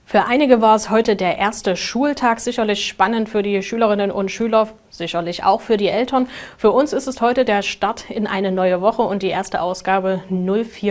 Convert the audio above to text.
Für einige war es heute der erste Schultag, sicherlich spannend für die Schülerinnen und Schüler, sicherlich auch für die Eltern. Für uns ist es heute der Start in eine neue Woche und die erste Ausgabe 04